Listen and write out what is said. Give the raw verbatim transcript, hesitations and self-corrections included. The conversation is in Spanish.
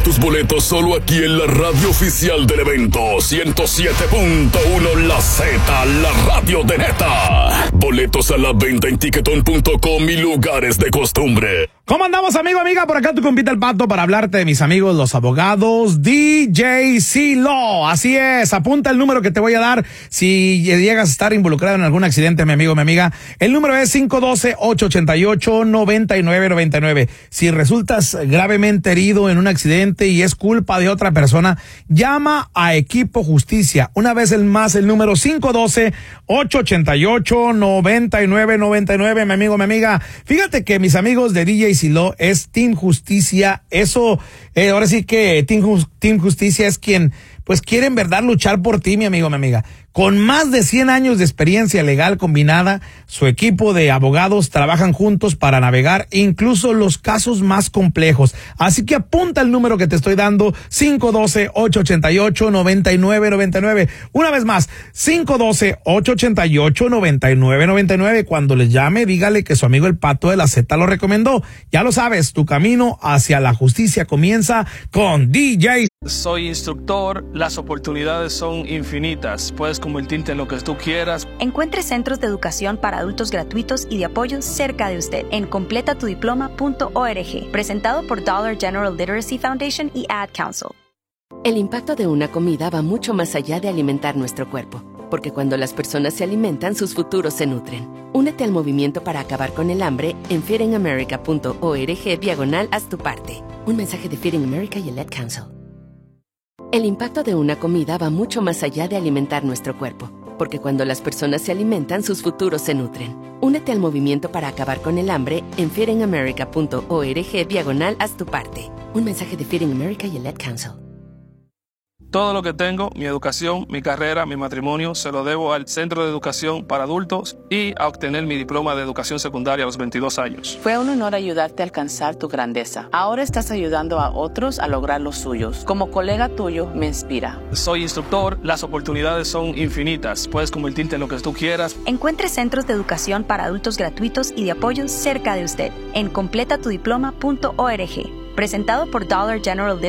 tus boletos solo aquí en la radio oficial del evento. ciento siete punto uno La Z, la radio de neta. Boletos a la venta en tiquetón punto com y lugares de costumbre. ¿Cómo andamos, amigo, amiga? Por acá tu compita el Pato para hablarte de mis amigos, los abogados D J C Law. Así es, apunta el número que te voy a dar si llegas a estar involucrado en algún accidente, mi amigo, mi amiga. El número es cinco uno dos, ocho ocho ocho, nueve nueve nueve nueve. Si resultas gravemente herido en un accidente y es culpa de otra persona, llama a Equipo Justicia. Una vez el más, el número cinco uno dos, ocho ocho ocho, nueve nueve nueve nueve, mi amigo, mi amiga. Fíjate que mis amigos de D J Silo es Team Justicia. Eso, eh, ahora sí que Team, Team Justicia es quien, pues, quiere en verdad luchar por ti, mi amigo, mi amiga. Con más de cien años de experiencia legal combinada, su equipo de abogados trabajan juntos para navegar incluso los casos más complejos. Así que apunta el número que te estoy dando, cinco uno dos, ocho ocho ocho, nueve nueve nueve nueve. Una vez más, cinco uno dos, ocho ocho ocho, nueve nueve nueve nueve. Cuando les llame, dígale que su amigo el Pato de la Z lo recomendó. Ya lo sabes, tu camino hacia la justicia comienza con D J. Soy instructor, las oportunidades son infinitas. Puedes convertirte en lo que tú quieras. Encuentre centros de educación para adultos gratuitos y de apoyo cerca de usted en completa tu diploma punto org, presentado por Dollar General Literacy Foundation y Ad Council. El impacto de una comida va mucho más allá de alimentar nuestro cuerpo, porque cuando las personas se alimentan, sus futuros se nutren. Únete al movimiento para acabar con el hambre en feeding america punto org diagonal haz tu parte. Un mensaje de Feeding America y el Ad Council. El impacto de una comida va mucho más allá de alimentar nuestro cuerpo, porque cuando las personas se alimentan, sus futuros se nutren. Únete al movimiento para acabar con el hambre en feeding america punto org diagonal haz tu parte. Un mensaje de Feeding America y el Ad Council. Todo lo que tengo, mi educación, mi carrera, mi matrimonio, se lo debo al Centro de Educación para Adultos y a obtener mi diploma de educación secundaria a los veintidós años. Fue un honor ayudarte a alcanzar tu grandeza. Ahora estás ayudando a otros a lograr los suyos. Como colega tuyo, me inspira. Soy instructor, las oportunidades son infinitas. Puedes convertirte en lo que tú quieras. Encuentre centros de educación para adultos gratuitos y de apoyo cerca de usted en completa tu diploma punto org, presentado por Dollar General